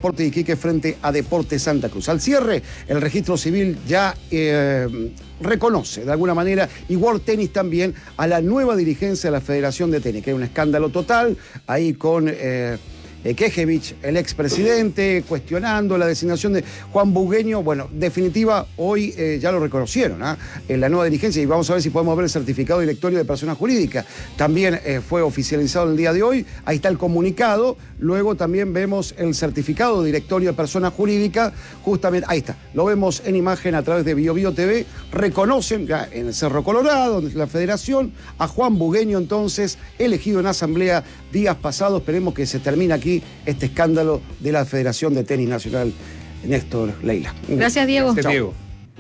Deportes de Iquique frente a Deportes Santa Cruz. Al cierre, el registro civil ya reconoce de alguna manera, y World Tennis también, a la nueva dirigencia de la Federación de Tenis, que hay un escándalo total ahí con Kejevich, el expresidente, cuestionando la designación de Juan Bugueño. Bueno, definitiva, hoy ya lo reconocieron en la nueva dirigencia, y vamos a ver si podemos ver el certificado directorio de persona jurídica. También fue oficializado el día de hoy, ahí está el comunicado. Luego también vemos el certificado directorio de persona jurídica, justamente, ahí está, lo vemos en imagen a través de BioBio TV. Reconocen ya en el Cerro Colorado, la Federación, a Juan Bugueño, entonces, elegido en asamblea días pasados. Esperemos que se termine aquí este escándalo de la Federación de Tenis Nacional. Néstor, Leila. Gracias, Diego. Gracias, Diego.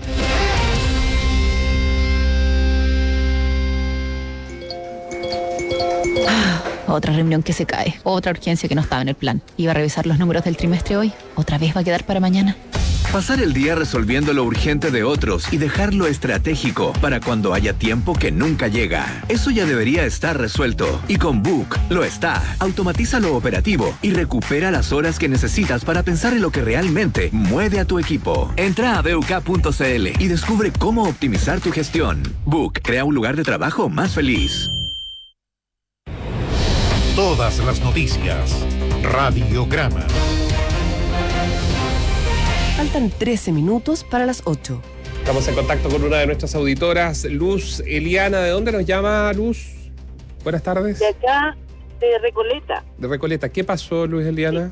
Otra reunión que se cae, otra urgencia que no estaba en el plan. Iba a revisar los números del trimestre hoy, otra vez va a quedar para mañana. Pasar el día resolviendo lo urgente de otros y dejar lo estratégico para cuando haya tiempo que nunca llega. Eso ya debería estar resuelto. Y con Book lo está. Automatiza lo operativo y recupera las horas que necesitas para pensar en lo que realmente mueve a tu equipo. Entra a BUK.cl y descubre cómo optimizar tu gestión. Book crea un lugar de trabajo más feliz. Todas las noticias. Radiograma. Faltan 13 minutos para las 8. Estamos en contacto con una de nuestras auditoras, Luz Eliana. ¿De dónde nos llama, Luz? Buenas tardes. De acá, de Recoleta. De Recoleta. ¿Qué pasó, Luz Eliana?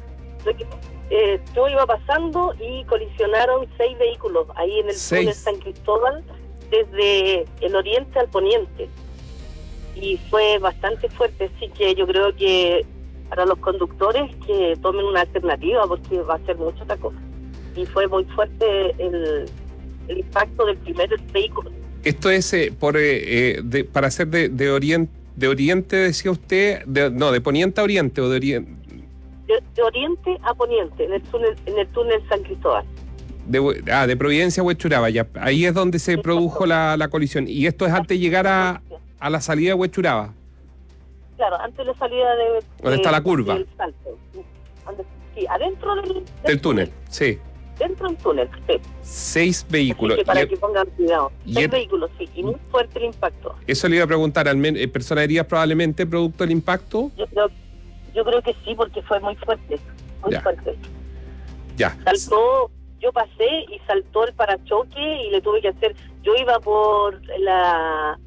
Yo iba pasando y colisionaron 6 vehículos ahí en el túnel San Cristóbal, desde el oriente al poniente. Y fue bastante fuerte, así que yo creo que para los conductores que tomen una alternativa, porque va a ser mucho otra cosa. Y fue muy fuerte el impacto del primer vehículo. Esto es para hacer de oriente, decía usted, de poniente a oriente o de oriente. De oriente a poniente, en el túnel San Cristóbal. De Providencia a Huechuraba, ya. Ahí es donde se produjo la colisión. Y esto es antes de llegar a la salida de Huechuraba. Claro, antes de la salida de... ¿Dónde está la curva? Del salto. Sí, adentro del túnel, sí. Dentro del túnel, sí. 6 vehículos. Así que para que pongan cuidado. 6 vehículos, sí, y muy fuerte el impacto. Eso le iba a preguntar, ¿personas heridas probablemente producto del impacto? Yo creo que sí, porque fue muy fuerte, fuerte. Ya. Saltó, yo pasé y saltó el parachoque y le tuve que hacer... Yo iba por la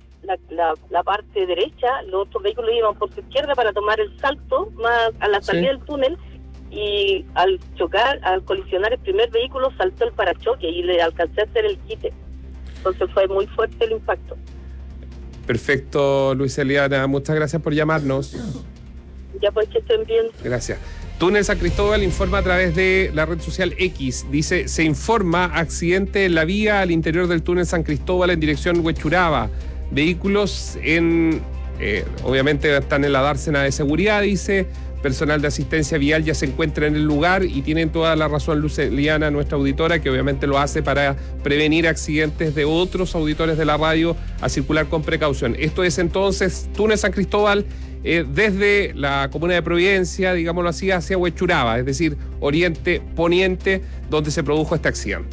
parte derecha, los otros vehículos iban por su izquierda para tomar el salto más a la salida del túnel, y al colisionar el primer vehículo saltó el parachoque y le alcancé a hacer el quite. Entonces fue muy fuerte el impacto. Perfecto, Luis Eliana, muchas gracias por llamarnos. Ya pues, que estén bien. Gracias. Túnel San Cristóbal informa a través de la red social X. Dice, se informa accidente en la vía al interior del túnel San Cristóbal en dirección Huechuraba. Vehículos obviamente están en la dársena de seguridad, dice. Personal de asistencia vial ya se encuentra en el lugar y tienen toda la razón Luz Eliana, nuestra auditora, que obviamente lo hace para prevenir accidentes de otros auditores de la radio, a circular con precaución. Esto es entonces túnel San Cristóbal desde la comuna de Providencia, digámoslo así, hacia Huechuraba, es decir, oriente-poniente, donde se produjo este accidente.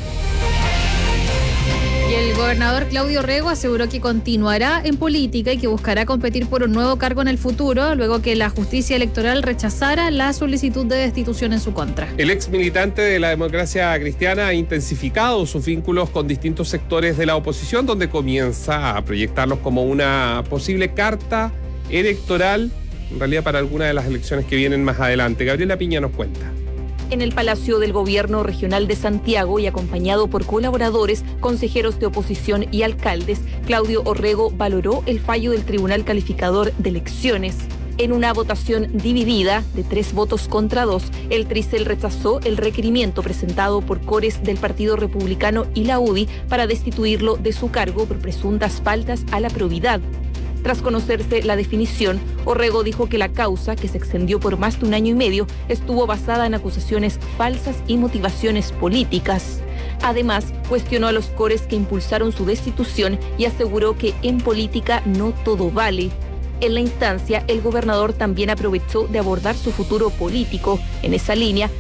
Y el gobernador Claudio Rego aseguró que continuará en política y que buscará competir por un nuevo cargo en el futuro, luego que la justicia electoral rechazara la solicitud de destitución en su contra. El ex militante de la democracia cristiana ha intensificado sus vínculos con distintos sectores de la oposición, donde comienza a proyectarlos como una posible carta electoral, en realidad para alguna de las elecciones que vienen más adelante. Gabriela Piña nos cuenta. En el Palacio del Gobierno Regional de Santiago y acompañado por colaboradores, consejeros de oposición y alcaldes, Claudio Orrego valoró el fallo del Tribunal Calificador de Elecciones. En una votación dividida de 3 votos contra 2, el Tricel rechazó el requerimiento presentado por cores del Partido Republicano y la UDI para destituirlo de su cargo por presuntas faltas a la probidad. Tras conocerse la definición, Orrego dijo que la causa, que se extendió por más de 1 año y medio, estuvo basada en acusaciones falsas y motivaciones políticas. Además, cuestionó a los cores que impulsaron su destitución y aseguró que en política no todo vale. En la instancia, el gobernador también aprovechó de abordar su futuro político. En esa línea,